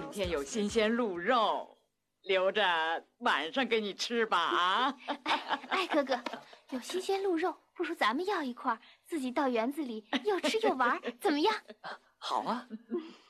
今天有新鲜鹿肉，留着晚上给你吃吧啊！ 哎，哥哥，有新鲜鹿肉，不如咱们要一块，自己到园子里又吃又玩，怎么样？ 好啊。